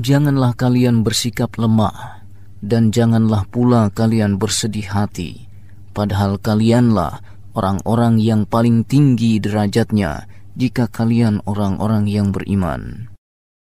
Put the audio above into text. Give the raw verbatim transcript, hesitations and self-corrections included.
Janganlah kalian bersikap lemah, dan janganlah pula kalian bersedih hati, padahal kalianlah orang-orang yang paling tinggi derajatnya jika kalian orang-orang yang beriman.